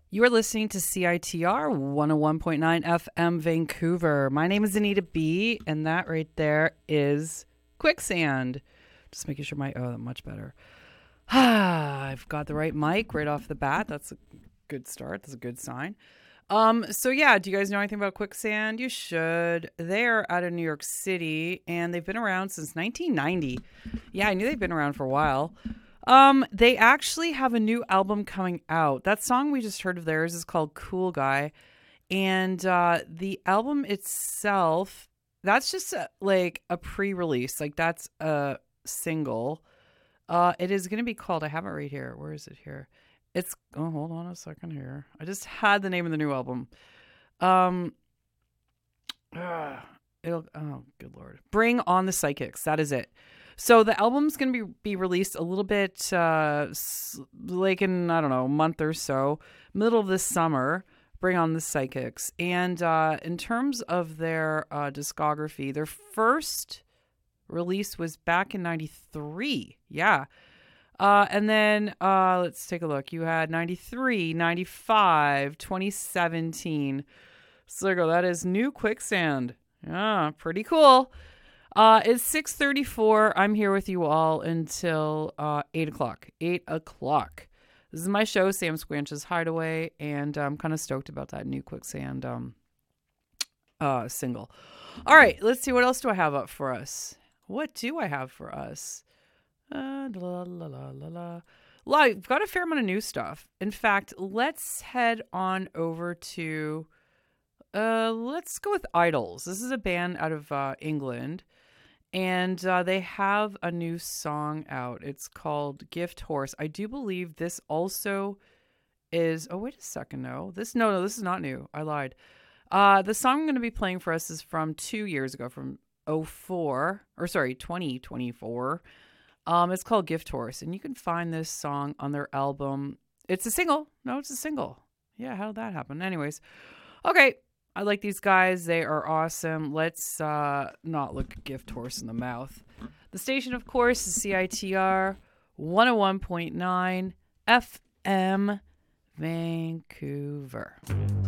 You are listening to CITR 101.9 FM Vancouver. My name is Anita B, and that right there is Quicksand. Just making sure much better. I've got the right mic right off the bat. That's a good start. That's a good sign. So yeah, do you guys know anything about Quicksand? You should. They're out of New York City, and they've been around since 1990. Yeah, I knew they've been around for a while. They actually have a new album coming out. That song we just heard of theirs is called Cool Guy. And the album itself, that's just like a pre-release. Like that's a single. It is going to be called, I have it right here. Where is it here? Hold on a second here. I just had the name of the new album. Good Lord. Bring on the Psychics. That is it. So the album's going to be released a little bit like in, I don't know, a month or so, middle of this summer. Bring on the Psychics. And in terms of their discography, their first release was back in 93. Yeah. And then let's take a look. You had 93, 95, 2017. So there you go. That is New Quicksand. Yeah, pretty cool. It's 6:34. I'm here with you all until 8 o'clock. 8 o'clock. This is my show, Sam Squanch's Hideaway, and I'm kind of stoked about that New Quicksand single. All right, let's see. What else do I have up for us? What do I have for us? I've got a fair amount of new stuff. In fact, let's head on over to... let's go with Idols. This is a band out of England. And they have a new song out. It's called Gift Horse. I do believe this also is... Oh, wait a second. No, this is not new. I lied. The song I'm going to be playing for us is from 2 years ago, from 2024. It's called Gift Horse. And you can find this song on their album. It's a single. No, it's a single. Yeah, how did that happen? Anyways. Okay. I like these guys. They are awesome. Let's not look Gift Horse in the mouth. The station, of course, is CITR 101.9 FM Vancouver.